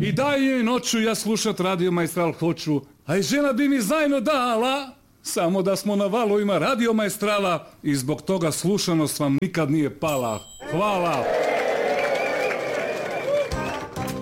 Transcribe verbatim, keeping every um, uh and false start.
I daj joj noću ja slušat Radio Maestral hoću, a i žena bi mi zajedno dala, samo da smo na valovima Radio Maestrala i zbog toga slušanost vam nikad nije pala. Hvala!